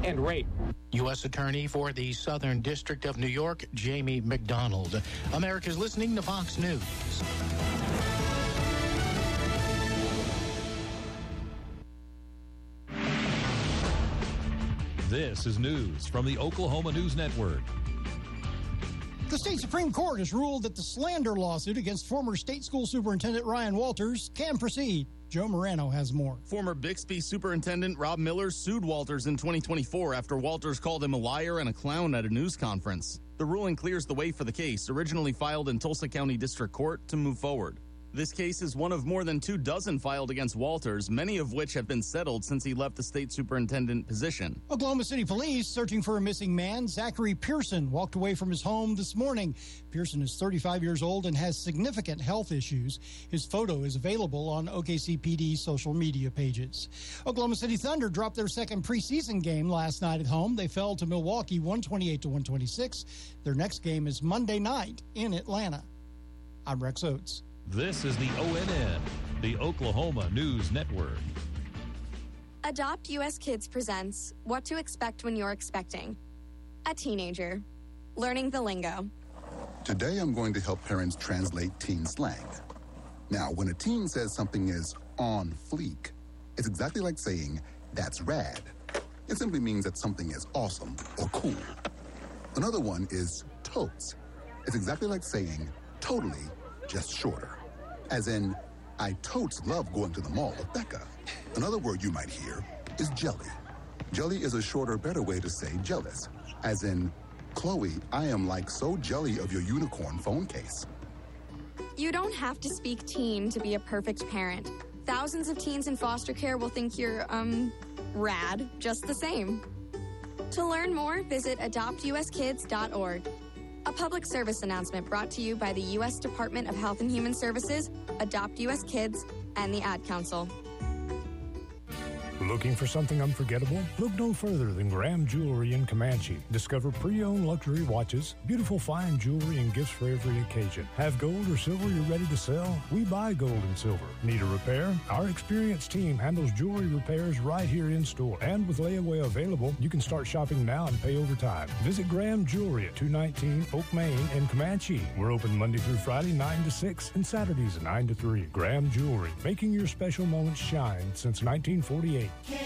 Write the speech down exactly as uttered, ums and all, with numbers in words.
and rape. U S Attorney for the Southern District of New York, Jamie McDonald. America's listening to Fox News. This is news from the Oklahoma News Network. The state Supreme Court has ruled that the slander lawsuit against former state school superintendent Ryan Walters can proceed. Joe Morano has more. Former Bixby Superintendent Rob Miller sued Walters in twenty twenty-four after Walters called him a liar and a clown at a news conference. The ruling clears the way for the case, originally filed in Tulsa County District Court, to move forward. This case is one of more than two dozen filed against Walters, many of which have been settled since he left the state superintendent position. Oklahoma City Police searching for a missing man. Zachary Pearson walked away from his home this morning. Pearson is thirty-five years old and has significant health issues. His photo is available on O K C P D's social media pages. Oklahoma City Thunder dropped their second preseason game last night at home. They fell to Milwaukee one twenty-eight to one twenty-six. Their next game is Monday night in Atlanta. I'm Rex Oates. This is the O N N, the Oklahoma News Network. Adopt U S Kids presents What to Expect When You're Expecting. A teenager. Learning the lingo. Today I'm going to help parents translate teen slang. Now, when a teen says something is on fleek, it's exactly like saying, that's rad. It simply means that something is awesome or cool. Another one is totes. It's exactly like saying, totally, just shorter. As in, I totes love going to the mall with Becca. Another word you might hear is jelly. Jelly is a shorter, better way to say jealous. As in, Chloe, I am like so jelly of your unicorn phone case. You don't have to speak teen to be a perfect parent. Thousands of teens in foster care will think you're, um, rad just the same. To learn more, visit adopt u s kids dot org. A public service announcement brought to you by the U S Department of Health and Human Services, Adopt U S Kids, and the Ad Council. Looking for something unforgettable? Look no further than Graham Jewelry in Comanche. Discover pre-owned luxury watches, beautiful fine jewelry, and gifts for every occasion. Have gold or silver you're ready to sell? We buy gold and silver. Need a repair? Our experienced team handles jewelry repairs right here in store. And with layaway available, you can start shopping now and pay over time. Visit Graham Jewelry at two nineteen Oak Main in Comanche. We're open Monday through Friday, nine to six, and Saturdays, nine to three. Graham Jewelry, making your special moments shine since nineteen forty-eight.